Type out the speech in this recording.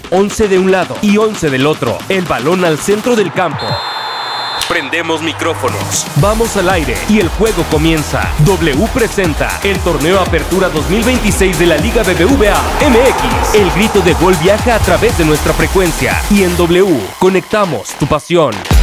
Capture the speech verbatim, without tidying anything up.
once de un lado y once del otro. El balón al centro del campo. Prendemos micrófonos. Vamos al aire y el juego comienza. W presenta el torneo Apertura dos mil veintiséis de la Liga B B V A M X. El grito de gol viaja a través de nuestra frecuencia y en W conectamos tu pasión.